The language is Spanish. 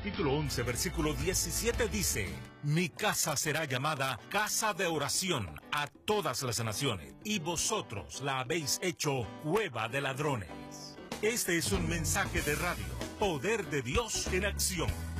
capítulo 11, versículo 17 dice: Mi casa será llamada casa de oración a todas las naciones, y vosotros la habéis hecho cueva de ladrones. Este es un mensaje de radio, Poder de Dios en acción.